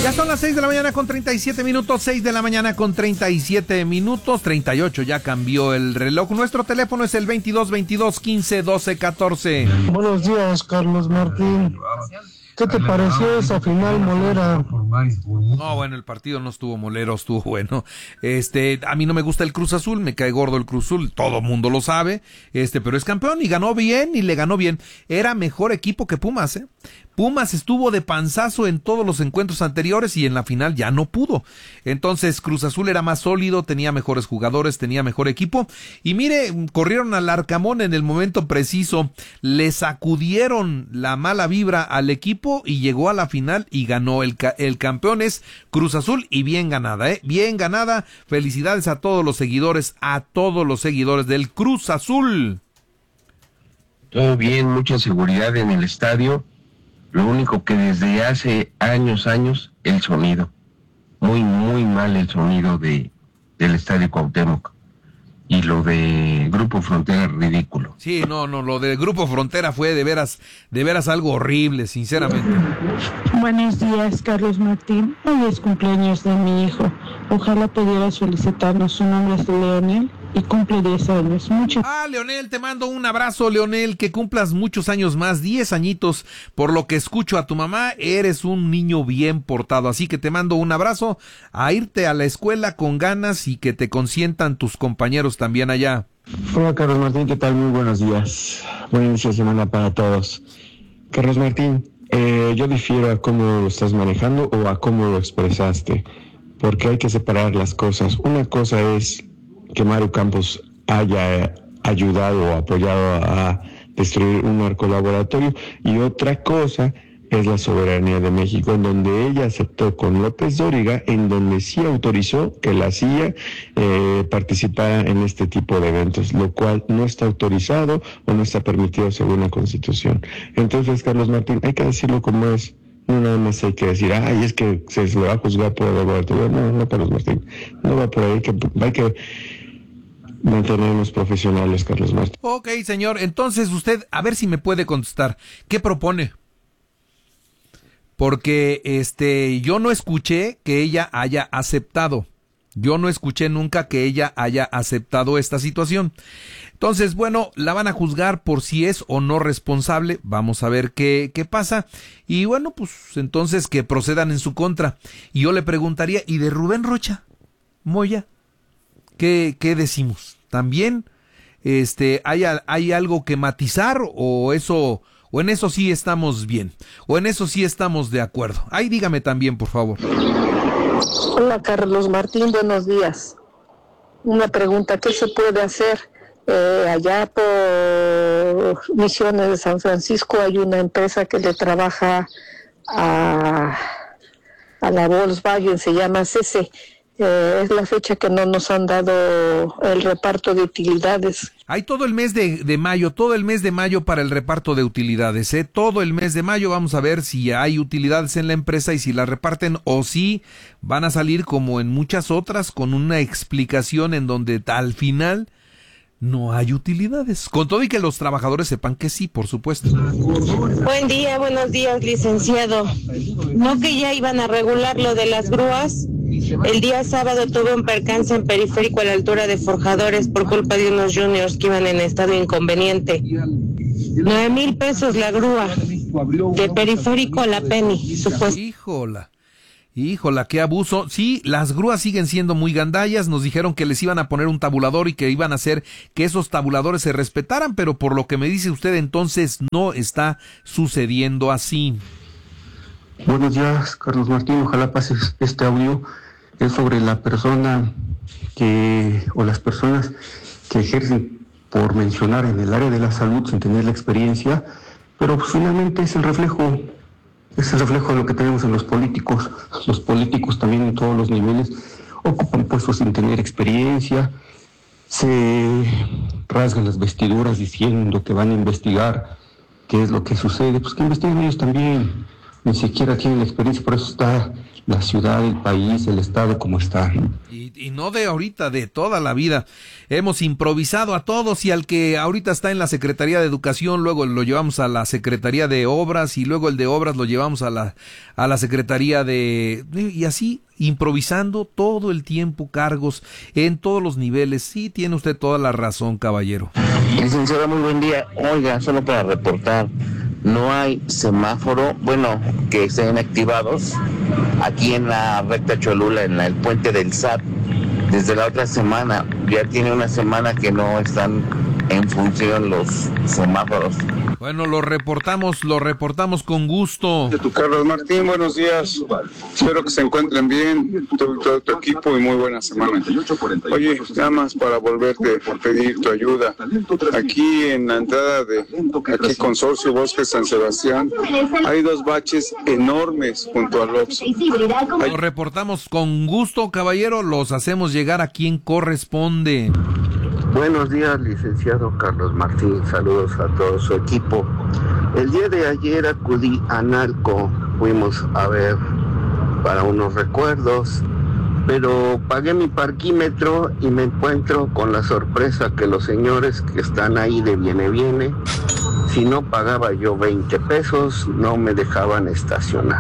Ya son las 6 de la mañana con 37 minutos, 6 de la mañana con 37 minutos, 38 ya cambió el reloj. Nuestro teléfono es el 22 22 15 12 14. Buenos días, Carlos Martín. ¿Qué te pareció esa final molera? No, bueno, el partido no estuvo molero, estuvo bueno. A mí no me gusta el Cruz Azul, me cae gordo el Cruz Azul, todo mundo lo sabe, pero es campeón y ganó bien y le ganó bien. Era mejor equipo que Pumas, ¿eh? Pumas estuvo de panzazo en todos los encuentros anteriores y en la final ya no pudo. Entonces Cruz Azul era más sólido, tenía mejores jugadores, tenía mejor equipo. Y mire, corrieron al Arcamón en el momento preciso, le sacudieron la mala vibra al equipo y llegó a la final y ganó. El campeón es Cruz Azul y bien ganada, bien ganada. Felicidades a todos los seguidores del Cruz Azul. Todo bien, mucha seguridad en el estadio. Lo único que desde hace años, el sonido. Muy, muy mal el sonido del Estadio Cuauhtémoc. Y lo de Grupo Frontera, ridículo. Sí, no, lo de Grupo Frontera fue de veras algo horrible, sinceramente. Buenos días, Carlos Martín. Hoy es cumpleaños de mi hijo. Ojalá pudieras felicitarnos. Su nombre es Leonel y cumple 10 años. Leonel, te mando un abrazo, Leonel, que cumplas muchos años más, 10 añitos. Por lo que escucho a tu mamá, eres un niño bien portado, así que te mando un abrazo, a irte a la escuela con ganas y que te consientan tus compañeros también allá. Hola, Carlos Martín, ¿qué tal? Muy buenos días. Buen inicio de semana para todos. Carlos Martín, yo difiero a cómo lo estás manejando o a cómo lo expresaste, porque hay que separar las cosas. Una cosa es que Maru Campos haya ayudado o apoyado a destruir un narcolaboratorio, y otra cosa es la soberanía de México, en donde ella aceptó con López Dóriga, en donde sí autorizó que la CIA participara en este tipo de eventos, lo cual no está autorizado o no está permitido según la Constitución. Entonces, Carlos Martín, hay que decirlo como es. No nada más hay que decir, es que se le va a juzgar por el laboratorio. No, Carlos Martín, no va por ahí, hay que mantenernos profesionales, Carlos Martín. Ok, señor, entonces usted, a ver si me puede contestar, ¿qué propone? Porque yo no escuché que ella haya aceptado. Yo no escuché nunca que ella haya aceptado esta situación. Entonces, bueno, la van a juzgar por si es o no responsable. Vamos a ver qué pasa. Y bueno, pues entonces que procedan en su contra. Y yo le preguntaría, ¿y de Rubén Rocha Moya? ¿Qué decimos? ¿También hay algo que matizar o en eso sí estamos bien? ¿O en eso sí estamos de acuerdo? Ahí dígame también, por favor. Hola, Carlos Martín, buenos días. Una pregunta, ¿qué se puede hacer? Allá por Misiones de San Francisco hay una empresa que le trabaja a la Volkswagen, se llama CC. Es la fecha que no nos han dado el reparto de utilidades. Hay todo el mes de mayo para el reparto de utilidades, todo el mes de mayo. Vamos a ver si hay utilidades en la empresa y si las reparten o si van a salir como en muchas otras con una explicación en donde al final no hay utilidades. Con todo y que los trabajadores sepan que sí, por supuesto. Buen día, buenos días, licenciado. ¿No que ya iban a regular lo de las grúas? El día sábado tuve un percance en Periférico a la altura de Forjadores por culpa de unos juniors que iban en estado inconveniente. 9,000 pesos la grúa, de Periférico a la Penny, supuesto. Híjola, qué abuso. Sí, las grúas siguen siendo muy gandallas. Nos dijeron que les iban a poner un tabulador y que iban a hacer que esos tabuladores se respetaran, pero por lo que me dice usted, entonces no está sucediendo así. Buenos días, Carlos Martín. Ojalá pases este audio. Es sobre la persona o las personas que ejercen, por mencionar, en el área de la salud sin tener la experiencia, pero pues, finalmente es el reflejo de lo que tenemos en los políticos. Los políticos también en todos los niveles ocupan puestos sin tener experiencia, se rasgan las vestiduras diciendo que van a investigar qué es lo que sucede. Pues que investiguen ellos también. ni siquiera tienen experiencia, por eso está la ciudad, el país, el estado como está. Y no de ahorita, de toda la vida. Hemos improvisado a todos y al que ahorita está en la Secretaría de Educación, luego lo llevamos a la Secretaría de Obras y luego el de Obras lo llevamos a la Secretaría de... Y así, improvisando todo el tiempo, cargos en todos los niveles. Sí, tiene usted toda la razón, caballero. Licenciada, muy buen día. Oiga, solo para reportar, no hay semáforo, bueno, que estén activados aquí en la recta Cholula, en el puente del SAT, desde la otra semana. Ya tiene una semana que no están en función los semáforos. Bueno, lo reportamos con gusto. Carlos Martín, buenos días. Espero que se encuentren bien, todo tu equipo, y muy buena semana. Oye, nada más para volverte a pedir tu ayuda. Aquí en la entrada de aquí Consorcio Bosque San Sebastián hay 2 baches enormes junto al Oxxo. Lo reportamos con gusto, caballero. Los hacemos llegar a quien corresponde. Buenos días, licenciado Carlos Martín. Saludos a todo su equipo. El día de ayer acudí a Nalco. Fuimos a ver para unos recuerdos, pero pagué mi parquímetro y me encuentro con la sorpresa que los señores que están ahí de viene, si no pagaba yo 20 pesos, no me dejaban estacionar.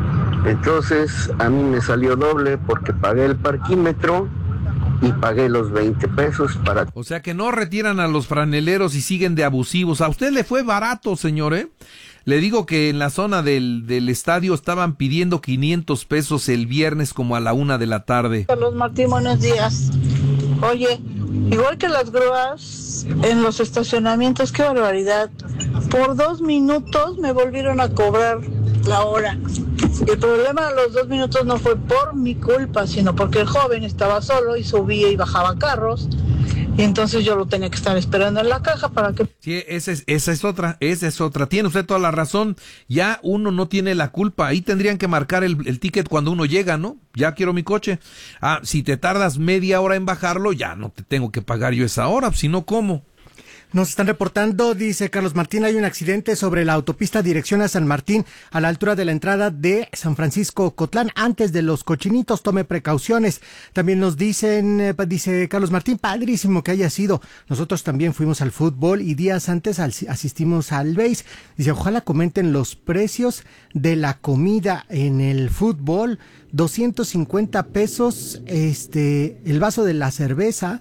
Entonces, a mí me salió doble porque pagué el parquímetro y pagué los 20 pesos para... O sea que no retiran a los franeleros y siguen de abusivos. A usted le fue barato, señor, ¿eh? Le digo que en la zona del estadio estaban pidiendo 500 pesos el viernes como a la 1 de la tarde. Carlos Martín, buenos días. Oye, igual que las grúas en los estacionamientos, qué barbaridad. Por 2 minutos me volvieron a cobrar la hora. El problema de los 2 minutos no fue por mi culpa, sino porque el joven estaba solo y subía y bajaba carros. Y entonces yo lo tenía que estar esperando en la caja para que... Sí, esa es otra. Tiene usted toda la razón. Ya uno no tiene la culpa. Ahí tendrían que marcar el ticket cuando uno llega, ¿no? Ya quiero mi coche. Ah, si te tardas media hora en bajarlo, ya no te tengo que pagar yo esa hora, si no, ¿cómo? Nos están reportando, dice Carlos Martín, hay un accidente sobre la autopista dirección a San Martín, a la altura de la entrada de San Francisco Cotlán, antes de Los Cochinitos, tome precauciones. También nos dicen, dice Carlos Martín, padrísimo que haya sido. Nosotros también fuimos al fútbol y días antes asistimos al béis. Dice, ojalá comenten los precios de la comida en el fútbol, 250 pesos, el vaso de la cerveza,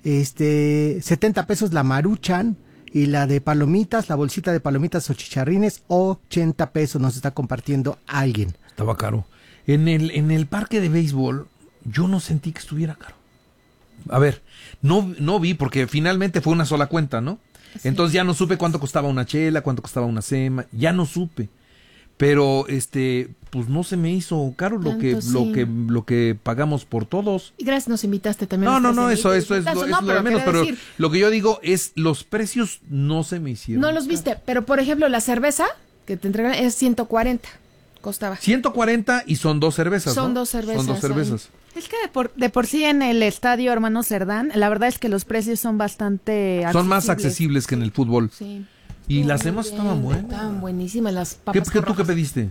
70 pesos la Maruchan, y la de palomitas, la bolsita de palomitas o chicharrines, 80 pesos, nos está compartiendo alguien. Estaba caro. En el parque de béisbol, yo no sentí que estuviera caro. A ver, no vi, porque finalmente fue una sola cuenta, ¿no? Sí. Entonces ya no supe cuánto costaba una chela, cuánto costaba una sema, ya no supe. Pero pues no se me hizo caro lo que pagamos por todos. Y gracias, nos invitaste también. No, eso es lo de menos, pero lo que yo digo es los precios no se me hicieron. No los viste, pero por ejemplo la cerveza que te entregan es 140, costaba. 140 y son 2 cervezas, Son ¿no? 2 cervezas. Son 2 cervezas. Es que de por sí en el estadio Hermano Cerdán, la verdad es que los precios son bastante accesibles. Son más accesibles que en el fútbol. Sí. Y las semas estaban buenas. Estaban buenísimas las papas ¿Tú qué pediste?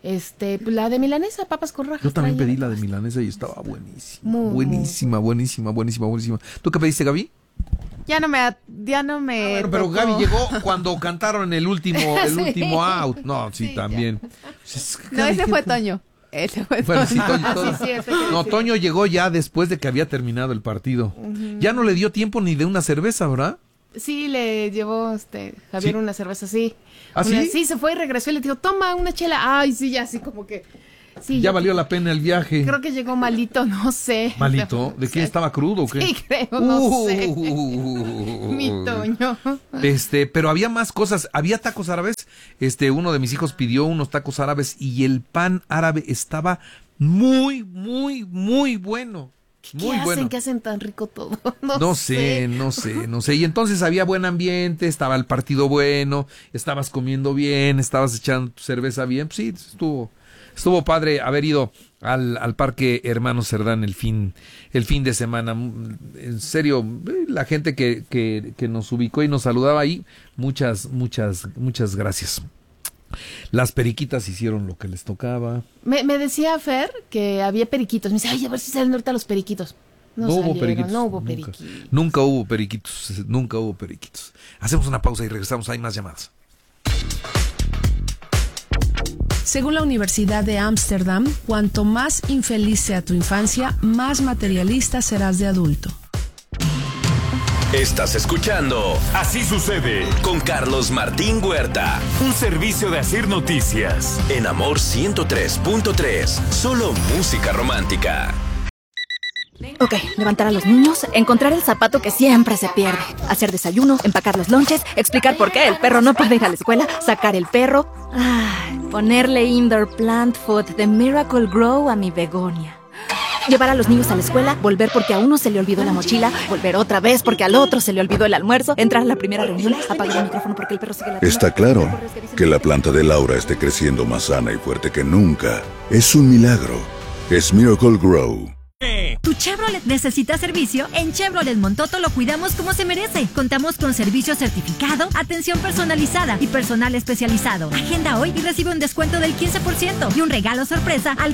La de milanesa, papas con rajas. Yo también pedí la de milanesa y estaba buenísima. Buenísima. ¿Tú qué pediste, Gaby? Ya no me bueno, pero Gaby llegó cuando cantaron el último out. No, sí, también. No, ese fue Toño. Bueno, sí, Toño. Toño llegó ya después de que había terminado el partido. Ya no le dio tiempo ni de una cerveza, ¿verdad? Sí, le llevó Javier una cerveza, sí. ¿Ah, sí? Sí, se fue y regresó y le dijo, toma una chela. Ay, sí, ya así como que... Sí, ya valió la pena el viaje. Creo que llegó malito, no sé. ¿Malito? ¿De qué? ¿Estaba crudo o qué? Sí, creo, no sé. Mi Toño. Pero había más cosas. Había tacos árabes. Uno de mis hijos pidió unos tacos árabes y el pan árabe estaba muy, muy, muy bueno. Muy bueno. ¿Qué hacen tan rico todo? No sé. Y entonces había buen ambiente, estaba el partido bueno, estabas comiendo bien, estabas echando tu cerveza bien. Pues sí, estuvo padre haber ido al Parque Hermano Cerdán el fin de semana. En serio, la gente que nos ubicó y nos saludaba ahí, muchas gracias. Las periquitas hicieron lo que les tocaba. Me decía Fer que había periquitos. Me dice, ay, a ver si salen ahorita los periquitos. No hubo periquitos. Nunca hubo periquitos. Hacemos una pausa y regresamos. Hay más llamadas. Según la Universidad de Ámsterdam, cuanto más infeliz sea tu infancia, más materialista serás de adulto. Estás escuchando Así Sucede con Carlos Martín Huerta. Un servicio de Asir Noticias. En Amor 103.3. Solo música romántica. Ok, levantar a los niños, encontrar el zapato que siempre se pierde, hacer desayuno, empacar los lonches, explicar por qué el perro no puede ir a la escuela, sacar el perro, ponerle indoor plant food de Miracle Grow a mi begonia. Llevar a los niños a la escuela, volver porque a uno se le olvidó la mochila, volver otra vez porque al otro se le olvidó el almuerzo, entrar a la primera reunión, apagar el micrófono porque el perro sigue ladrando. Está claro que la planta de Laura esté creciendo más sana y fuerte que nunca. Es un milagro. Es Miracle Grow. ¿Tu Chevrolet necesita servicio? En Chevrolet Montoto lo cuidamos como se merece. Contamos con servicio certificado, atención personalizada y personal especializado. Agenda hoy y recibe un descuento del 15% y un regalo sorpresa al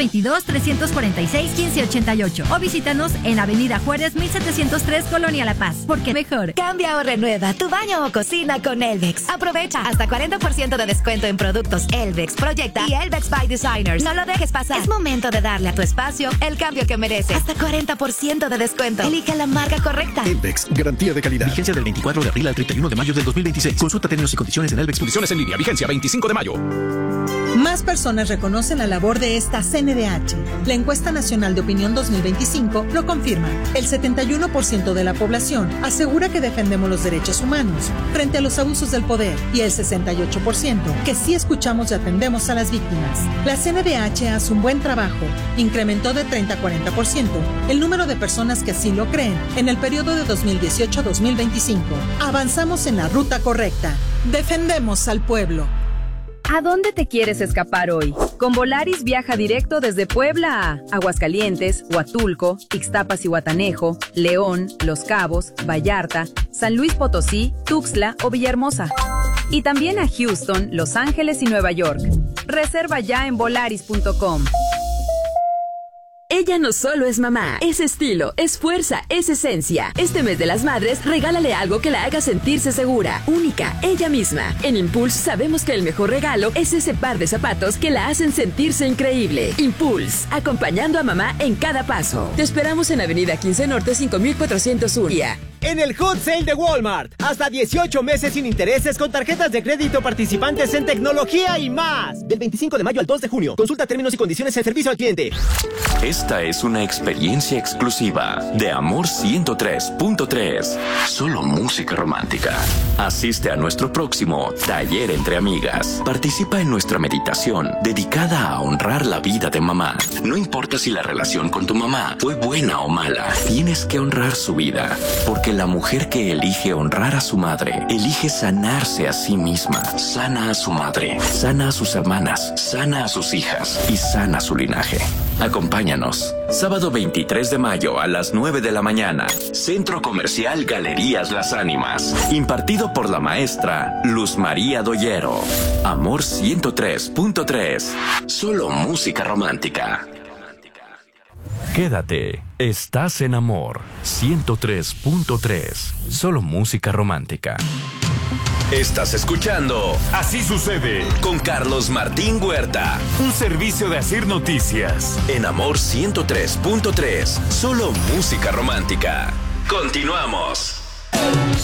222-346-1588. O visítanos en Avenida Juárez 1703, Colonia La Paz. Porque mejor. Cambia o renueva tu baño o cocina con Elvex. Aprovecha hasta 40% de descuento en productos Elvex, Proyecta y Elvex by Designers. No lo dejes pasar. Es momento de darle a tu espacio el cambio que merece. Hasta 40% de descuento. Elige la marca correcta. Elvex, garantía de calidad. Vigencia del 24 de abril al 31 de mayo del 2026. Consulta términos y condiciones en Elvex. Condiciones en línea. Vigencia 25 de mayo. Más personas reconocen la labor de esta CNDH. La encuesta nacional de opinión 2025 lo confirma. El 71% de la población asegura que defendemos los derechos humanos frente a los abusos del poder y el 68% que sí escuchamos y atendemos a las víctimas. La CNDH hace un buen trabajo. Incrementó de 30 a 40% el número de personas que así lo creen en el periodo de 2018 a 2025. Avanzamos en la ruta correcta. Defendemos al pueblo. ¿A dónde te quieres escapar hoy? Con Volaris viaja directo desde Puebla a Aguascalientes, Huatulco, Ixtapas y Huatanejo, León, Los Cabos, Vallarta, San Luis Potosí, Tuxtla o Villahermosa. Y también a Houston, Los Ángeles y Nueva York. Reserva ya en volaris.com. Ella no solo es mamá, es estilo, es fuerza, es esencia. Este mes de las madres, regálale algo que la haga sentirse segura, única, ella misma. En Impulse sabemos que el mejor regalo es ese par de zapatos que la hacen sentirse increíble. Impulse, acompañando a mamá en cada paso. Te esperamos en Avenida 15 Norte 5401. En el Hot Sale de Walmart, hasta 18 meses sin intereses con tarjetas de crédito participantes en tecnología y más. Del 25 de mayo al 2 de junio. Consulta términos y condiciones en servicio al cliente. Esta es una experiencia exclusiva de Amor 103.3. Solo música romántica. Asiste a nuestro próximo Taller entre Amigas. Participa en nuestra meditación dedicada a honrar la vida de mamá. No importa si la relación con tu mamá fue buena o mala, tienes que honrar su vida. Porque la mujer que elige honrar a su madre, elige sanarse a sí misma. Sana a su madre, sana a sus hermanas, sana a sus hijas y sana su linaje. Acompáñanos. Sábado 23 de mayo a las 9 de la mañana. Centro Comercial Galerías Las Ánimas. Impartido por la maestra Luz María Doyero. Amor 103.3. Solo música romántica. Quédate. Estás en Amor 103.3. Solo música romántica. Estás escuchando Así Sucede con Carlos Martín Huerta. Un servicio de Asir Noticias. En Amor 103.3. Solo música romántica. Continuamos.